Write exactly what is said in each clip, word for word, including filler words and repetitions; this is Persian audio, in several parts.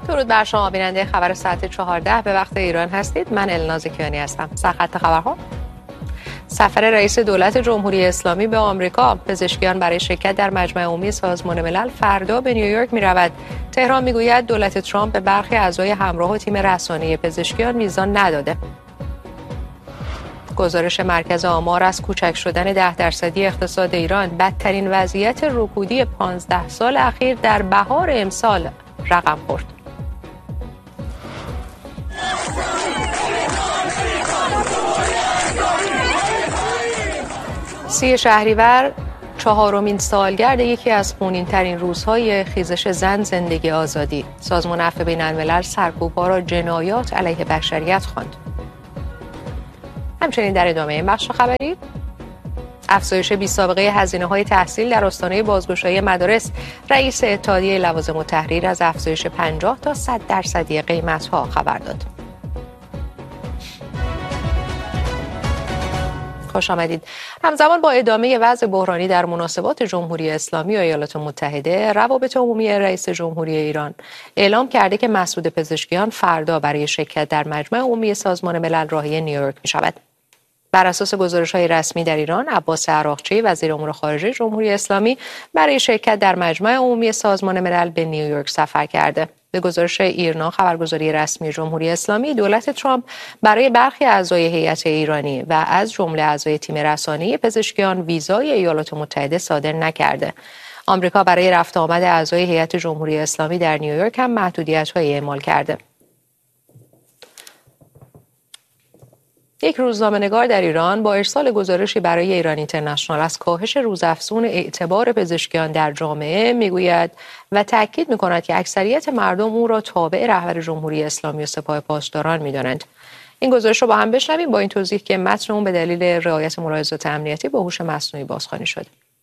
درود بر شما بیننده خبر ساعت چهارده به وقت ایران هستید. من الناز کیانی هستم. سرخط خبرها: سفر رئیس دولت جمهوری اسلامی به آمریکا. پزشکیان برای شرکت در مجمع عمومی سازمان ملل فردا به نیویورک می رود. تهران می گوید دولت ترامپ به برخی اعضای همراه و تیم رسانه‌ای پزشکیان میزان نداده. گزارش مرکز آمار از کوچک شدن ده درصدی اقتصاد ایران، بدترین وضعیت رکودی پانزده سال اخیر در بهار امسال رقم خورد. سی شهریور، چهارمین سالگرد یکی از خونین‌ترین روزهای خیزش زن زندگی آزادی. سازمان عفو بین‌الملل سرکوب‌ها را جنایات علیه بشریت خواند. همچنین در ادامه این بخش خبری، افزایش بی‌سابقه هزینه‌های تحصیل در آستانه بازگشایی مدارس. رئیس اتحادیه لوازم التحریر از افزایش پنجاه تا صد درصدی قیمت‌ها خبر داد. خوش آمدید. همزمان با ادامه وضع بحرانی در مناسبات جمهوری اسلامی و ایالات متحده، روابط عمومی رئیس جمهوری ایران اعلام کرده که مسعود پزشکیان فردا برای شرکت در مجمع عمومی سازمان ملل راهی نیویورک می شود. بر اساس گزارش‌های رسمی در ایران، عباس عراقچی وزیر امور خارجه جمهوری اسلامی برای شرکت در مجمع عمومی سازمان ملل به نیویورک سفر کرده. به گزارش ایرنا، خبرگزاری رسمی جمهوری اسلامی، دولت ترامپ برای برخی اعضای هیئت ایرانی و از جمله اعضای تیم رسانه‌ای پزشکیان ویزای ایالات متحده صادر نکرده. آمریکا برای رفت آمد اعضای هیئت جمهوری اسلامی در نیویورک هم محدودیت‌هایی اعمال کرده. یک روزنامه‌نگار در ایران با ارسال گزارشی برای ایران اینترنشنال از کاهش روزافزون اعتبار پزشکیان در جامعه میگوید و تاکید می‌کند که اکثریت مردم او را تابع رهبر جمهوری اسلامی و سپاه پاسداران می‌دانند. این گزارش رو با هم بشنویم با این توضیح که متن اون به دلیل رعایت ملاحظات امنیتی با هوش مصنوعی بازخوانی شده.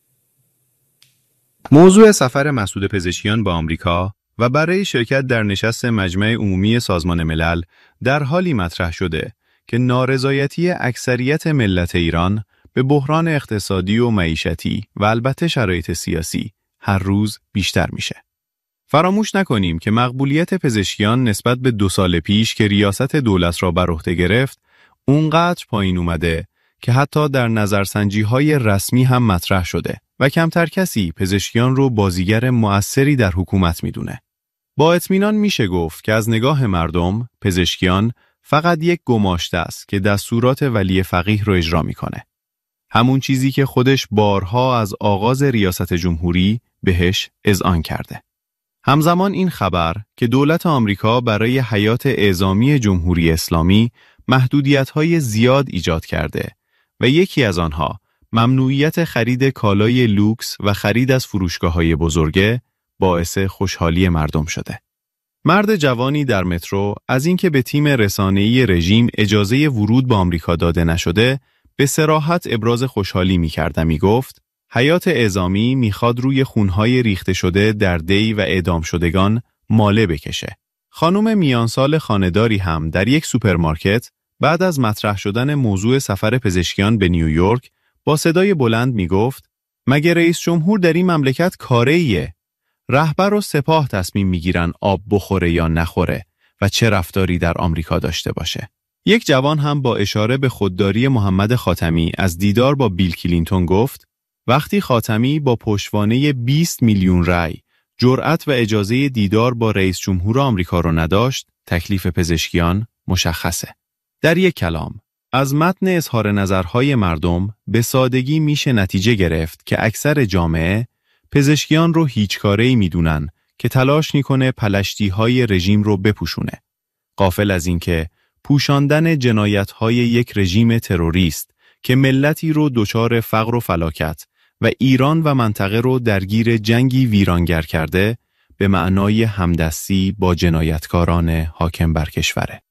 موضوع سفر مسعود پزشکیان به آمریکا و برای شرکت در نشست مجمع عمومی سازمان ملل در حالی مطرح شده که نارضایتی اکثریت ملت ایران به بحران اقتصادی و معیشتی و البته شرایط سیاسی هر روز بیشتر میشه. فراموش نکنیم که مقبولیت پزشکیان نسبت به دو سال پیش که ریاست دولت را بر عهده گرفت، اونقدر پایین اومده که حتی در نظرسنجی‌های رسمی هم مطرح شده و کمتر کسی پزشکیان رو بازیگر مؤثری در حکومت میدونه. با اطمینان میشه گفت که از نگاه مردم، پزشکیان فقط یک گماشته است که دستورات ولی فقیه رو اجرا میکنه. همون چیزی که خودش بارها از آغاز ریاست جمهوری بهش اذعان کرده. همزمان این خبر که دولت آمریکا برای حیات اعزامی جمهوری اسلامی محدودیت‌های زیاد ایجاد کرده و یکی از آنها ممنوعیت خرید کالای لوکس و خرید از فروشگاه‌های بزرگه باعث خوشحالی مردم شده. مرد جوانی در مترو از اینکه به تیم رسانه‌ای رژیم اجازه ورود به آمریکا داده نشده به صراحت ابراز خوشحالی می‌کرد و می‌گفت حیات اعزامی می‌خواد روی خونهای ریخته شده در دی و اعدام شدگان ماله بکشه. خانم میانسال خانه‌داری هم در یک سوپرمارکت بعد از مطرح شدن موضوع سفر پزشکیان به نیویورک با صدای بلند می‌گفت مگه رئیس جمهور در این مملکت کاره‌ایه؟ رهبر و سپاه تصمیم میگیرن آب بخوره یا نخوره و چه رفتاری در آمریکا داشته باشه. یک جوان هم با اشاره به خودداری محمد خاتمی از دیدار با بیل کلینتون گفت وقتی خاتمی با پشتوانه بیست میلیون رای جرأت و اجازه دیدار با رئیس جمهور آمریکا رو نداشت، تکلیف پزشکیان مشخصه. در یک کلام، از متن اظهار نظرهای مردم به سادگی میشه نتیجه گرفت که اکثر جامعه پزشکیان رو هیچ کاره‌ای میدونن که تلاش میکنه پلشتی‌های رژیم رو بپوشونه. غافل از اینکه پوشاندن جنایت‌های یک رژیم تروریست که ملتی رو دچار فقر و فلاکت و ایران و منطقه رو درگیر جنگی ویرانگر کرده به معنای همدستی با جنایتکاران حاکم بر کشوره.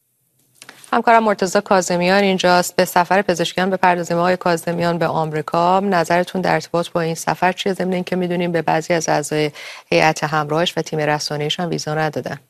همکارم مرتضی کاظمیان اینجاست. به سفر پزشکیان بپردازیم. آقای کاظمیان، به آمریکا نظرتون در ارتباط با این سفر چیه؟ ضمن اینکه میدونیم به بعضی از اعضای هیئت همراهش و تیم رسانه‌ایش هم ویزا ندادن.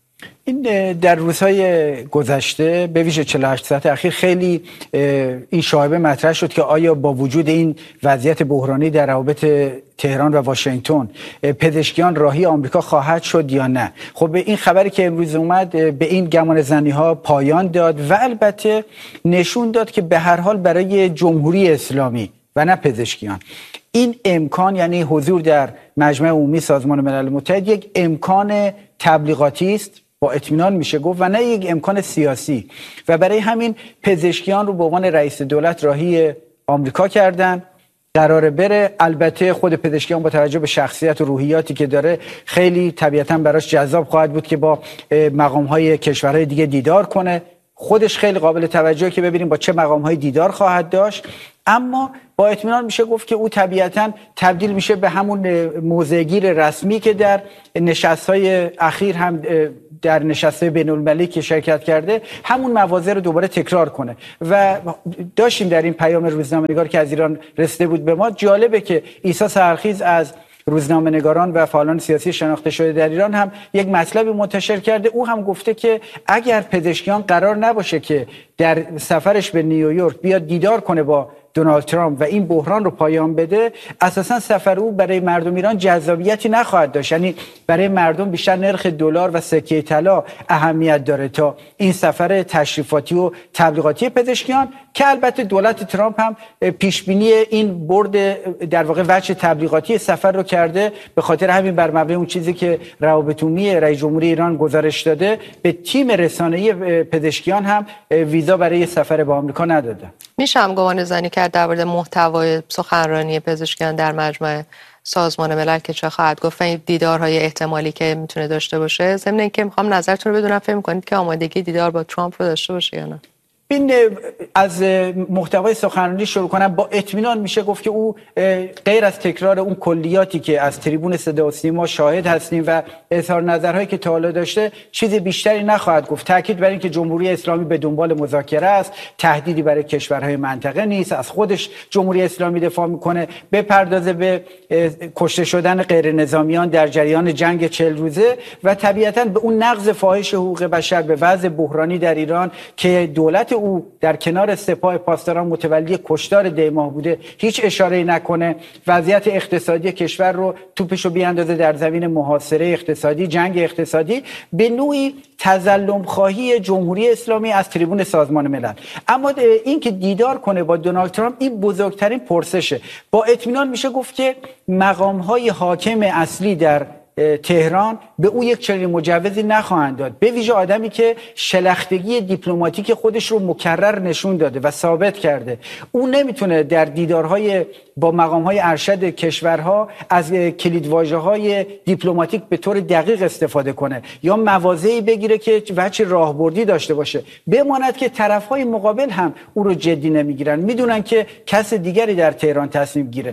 این در روزهای گذشته به ویژه چهل و هشت ساعت اخیر خیلی این شایبه مطرح شد که آیا با وجود این وضعیت بحرانی در روابط تهران و واشنگتن پزشکیان راهی آمریکا خواهد شد یا نه. خب این خبری که امروز اومد به این گمان زنی ها پایان داد و البته نشون داد که به هر حال برای جمهوری اسلامی و نه پزشکیان این امکان، یعنی حضور در مجمع عمومی سازمان ملل متحد، یک امکان تبلیغاتی است با اطمینان میشه گفت و نه یک امکان سیاسی، و برای همین پزشکیان رو به عنوان رئیس دولت راهی آمریکا کردن، قراره بره. البته خود پزشکیان با توجه به شخصیت و روحیاتی که داره خیلی طبیعتاً براش جذاب خواهد بود که با مقام‌های کشورهای دیگه دیدار کنه. خودش خیلی قابل توجهه که ببینیم با چه مقام‌های دیدار خواهد داشت، اما با اطمینان میشه گفت که او طبیعتاً تبدیل میشه به همون موضع‌گیر رسمی که در نشست‌های اخیر هم در نشست‌های بین‌المللی که شرکت کرده همون مواضع رو دوباره تکرار کنه. و داشتیم در این پیام روزنامه‌نگار که از ایران رسیده بود به ما، جالبه که عیسی سحرخیز از روزنامه‌نگاران و فعالان سیاسی شناخته شده در ایران هم یک مطلبی منتشر کرده. او هم گفته که اگر پزشکیان قرار نباشه که در سفرش به نیویورک بیاد دیدار کنه با دونالد ترامپ و این بحران رو پایان بده، اساسا سفر او برای مردم ایران جذابیتی نخواهد داشت. یعنی برای مردم بیشتر نرخ دلار و سکه طلا اهمیت داره تا این سفر تشریفاتی و تبلیغاتی پزشکیان، که البته دولت ترامپ هم پیش بینی این برد در واقع وجه تبلیغاتی سفر رو کرده. به خاطر همین بر مبنای اون چیزی که روابط عمومی رئیس جمهوری ایران گزارش داده، به تیم رسانه‌ای پزشکیان هم ویزا برای سفر به آمریکا نداده. میشه هم گمان زنی کرد در مورد محتوای سخنرانی پزشکیان در مجمع سازمان ملل که چه خواهد گفت، این دیدارهای احتمالی که میتونه داشته باشه؟ ضمن اینکه میخوام نظرتون رو بدونم، فکر می‌کنید که آمادگی دیدار با ترامپ رو داشته باشه یا نه؟ این از محتوای سخنرانی شروع کنم. با اطمینان میشه گفت که او غیر از تکرار اون کلیاتی که از تریبون صدا و سیما شاهد هستیم و اظهار نظرهایی که تا حالا داشته، چیز بیشتری نخواهد گفت. تاکید بر این که جمهوری اسلامی به دنبال مذاکره است، تهدیدی برای کشورهای منطقه نیست، از خودش جمهوری اسلامی دفاع میکنه، بپردازه به کشته شدن غیر نظامیان در جریان جنگ چهل روزه و طبیعتاً به اون نقض فاحش حقوق بشر، به وضع بحرانی در ایران که دولت او در کنار سپاه پاسداران متولی کشتار دی ماه بوده هیچ اشاره‌ای نکنه. وضعیت اقتصادی کشور رو توپشو بیاندازه در زمین محاصره اقتصادی، جنگ اقتصادی، به نوعی تظلم خواهی جمهوری اسلامی از تریبون سازمان ملل. اما این که دیدار کنه با دونالد ترامپ، این بزرگترین پرسشه. با اطمینان میشه گفت که مقام‌های حاکم اصلی در تهران به او یک چنین مجوزی نخواهند داد، به ویژه آدمی که شلختگی دیپلماتیک خودش رو مکرر نشون داده و ثابت کرده. او نمیتونه در دیدارهای با مقامهای ارشد کشورها از کلیدواژه‌های دیپلماتیک به طور دقیق استفاده کنه یا مواضعی بگیره که وجه راهبردی داشته باشه، بماند که طرفهای مقابل هم او رو جدی نمیگیرن، میدونن که کس دیگری در تهران تصمیم گیره.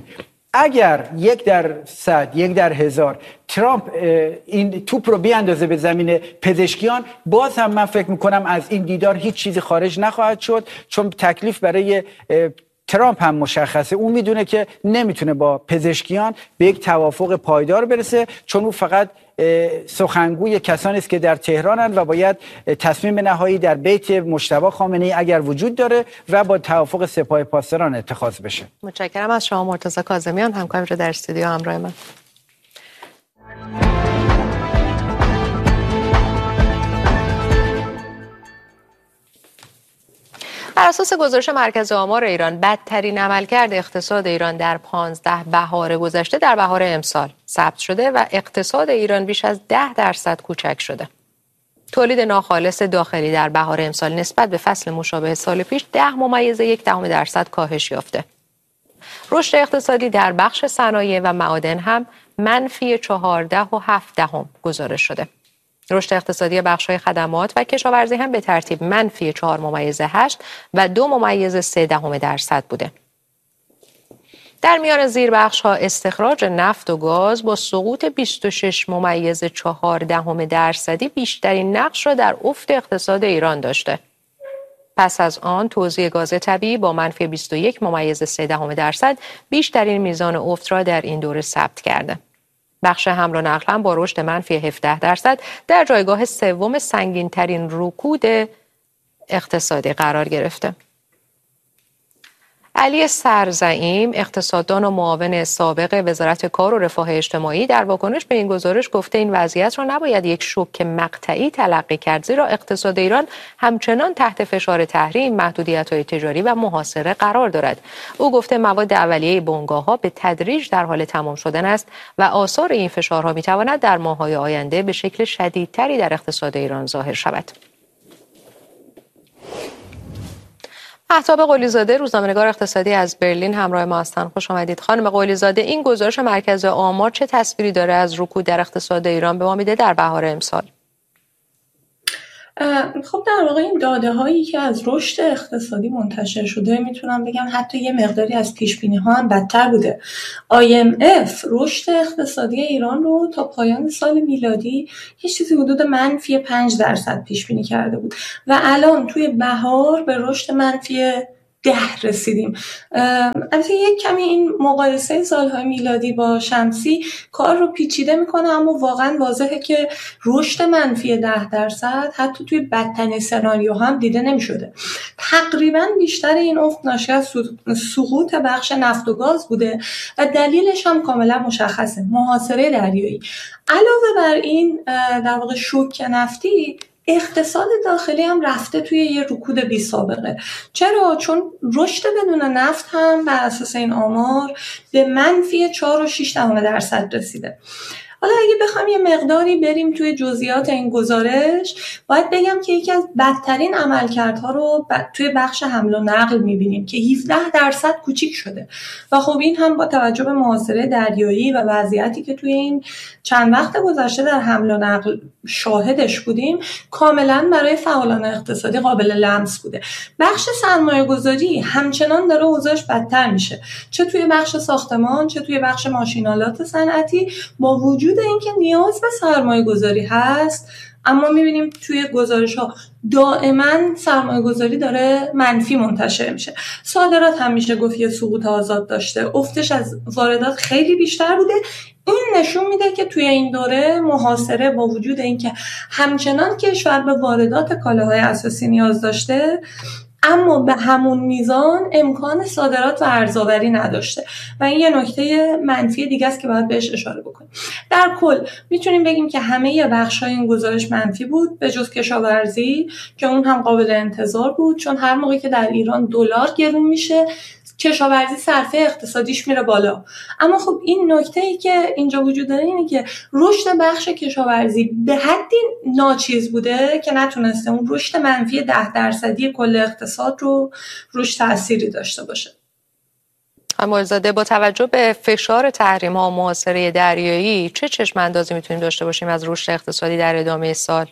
اگر یک در صد، یک در هزار ترامپ این توپ رو بیاندازه به زمین پزشکیان، باز هم من فکر میکنم از این دیدار هیچ چیزی خارج نخواهد شد، چون تکلیف برای ترامپ هم مشخصه. اون میدونه که نمیتونه با پزشکیان به یک توافق پایدار برسه، چون اون فقط سخنگوی کسانی است که در تهرانند و باید تصمیم نهایی در بیت مجتبی خامنه‌ای اگر وجود داره و با توافق سپاه پاسداران اتخاذ بشه. متشکرم از شما مرتضی کاظمیان، همکارم رو در استودیو همراه من. بر اساس گزارش مرکز آمار ایران، بدترین عملکرد اقتصاد ایران در پانزده بهار گذشته در بهار امسال ثبت شده و اقتصاد ایران بیش از ده درصد کوچک شده. تولید ناخالص داخلی در بهار امسال نسبت به فصل مشابه سال پیش ده ممیز یک دهم درصد کاهش یافته. رشد اقتصادی در بخش صنایع و معادن هم منفی چهارده و هفت دهم گزارش شده. رشد اقتصادی بخش‌های خدمات و کشاورزی هم به ترتیب منفی چهار ممیز هشت و دو ممیز سه دهم درصد بوده. در میان زیر بخش‌ها استخراج نفت و گاز با سقوط بیست و شش ممیز چهار دهم درصدی بیشترین نقش را در افت اقتصاد ایران داشته. پس از آن توزیع گاز طبیعی با منفی بیست و یک ممیز سه دهم درصد بیشترین میزان افت را در این دوره ثبت کرده. بخش حمل و نقل هم با رشد منفی هفده درصد در جایگاه سوم سنگین‌ترین رکود اقتصادی قرار گرفته. علی سرزعیم، اقتصاددان و معاون سابق وزارت کار و رفاه اجتماعی، در واکنش به این گزارش گفته این وضعیت را نباید یک شوک مقطعی تلقی کرد، زیرا اقتصاد ایران همچنان تحت فشار تحریم، محدودیت‌های تجاری و محاصره قرار دارد. او گفته مواد اولیه بنگاه‌ها به تدریج در حال تمام شدن است و آثار این فشارها می‌تواند در ماه‌های آینده به شکل شدیدتری در اقتصاد ایران ظاهر شود. مهتاب قلی‌زاده، روزنامه‌نگار اقتصادی از برلین همراه ما هستند. خوش آمدید خانم قلی‌زاده. این گزارش مرکز آمار چه تصویری داره از رکود در اقتصاد ایران به ما میده در بهار امسال؟ خب در واقع این داده هایی که از رشد اقتصادی منتشر شده میتونم بگم حتی یه مقداری از پیش بینی ها هم بدتر بوده. آی ام اف رشد اقتصادی ایران رو تا پایان سال میلادی یه چیزی حدود منفی پنج درصد پیش بینی کرده بود و الان توی بهار به رشد منفی ده رسیدیم. البته یک کمی این مقایسه سالهای میلادی با شمسی کار رو پیچیده میکنه، اما واقعا واضحه که رشد منفی ده درصد حتی توی بدترین سناریو هم دیده نمیشده. تقریبا بیشتر این افت ناشی از سقوط بخش نفت و گاز بوده و دلیلش هم کاملا مشخصه، محاصره دریایی. علاوه بر این در واقع شوک نفتی، اقتصاد داخلی هم رفته توی یه رکود بی سابقه. چرا؟ چون رشد بدون نفت هم بر اساس این آمار به منفی چهار و شش دهم درصد رسیده. حالا اگه بخوام یه مقداری بریم توی جزئیات این گزارش، باید بگم که یکی از بدترین عملکردها رو ب... توی بخش حمل و نقل می‌بینیم که هفده درصد کوچیک شده و خب این هم با توجه به محاصره دریایی و وضعیتی که توی این چند وقت گذشته در حمل و نقل شاهدش بودیم کاملا برای فعالان اقتصادی قابل لمس بوده. بخش سرمایه‌گذاری همچنان داره اوضاعش بدتر میشه، چه توی بخش ساختمان چه توی بخش ماشین‌آلات صنعتی، با وجود اینکه نیاز به سرمایه‌گذاری هست اما می‌بینیم توی گزارش‌ها دائما سرمایه‌گذاری داره منفی منتشر میشه. صادرات هم میشه گفت یه سقوط آزاد داشته، افتش از واردات خیلی بیشتر بوده. این نشون میده که توی این دوره محاصره با وجود اینکه همچنان کشور به واردات کالاهای اساسی نیاز داشته، اما به همون میزان امکان صادرات و ارزآوری نداشته و این یه نکته منفی دیگه است که باید بهش اشاره بکنیم. در کل میتونیم بگیم که همه بخش‌های این گزارش منفی بود به جز کشاورزی که اون هم قابل انتظار بود، چون هر موقعی که در ایران دلار گرون میشه کشاورزی صرفه اقتصادیش میره بالا. اما خب این نکته‌ای که اینجا وجود داره اینه که رشد بخش کشاورزی به حدی ناچیز بوده که نتونسته اون رشد منفی ده درصدی کل اقتصاد رو روش تأثیری داشته باشه. خانم قلی‌زاده، با توجه به فشار تحریم‌ها و محاصره دریایی چه چشم اندازی میتونیم داشته باشیم از رشد اقتصادی در ادامه سال؟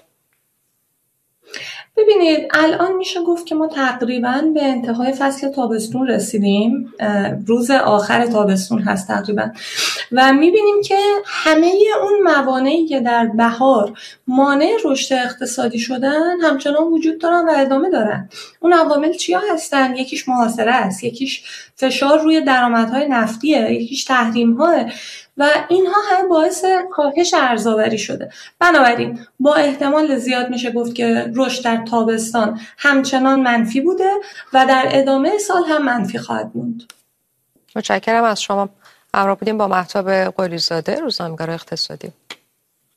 ببینید الان میشه گفت که ما تقریباً به انتهای فصل تابستون رسیدیم، روز آخر تابستون هست تقریباً، و میبینیم که همه اون موانعی که در بهار مانع رشد اقتصادی شدن همچنان وجود دارن و ادامه دارن. اون عوامل چیا هستن؟ یکیش محاصره است، یکیش فشار روی درآمدهای نفتیه، یکیش تحریم‌ها و اینها هم باعث کاهش ارزآوری شده. بنابراین با احتمال زیاد میشه گفت که رشد در تابستان همچنان منفی بوده و در ادامه سال هم منفی خواهد موند. متشکرم از شما. همراه بودیم با مهتاب قلی‌زاده، روزنامه‌نگار اقتصادی.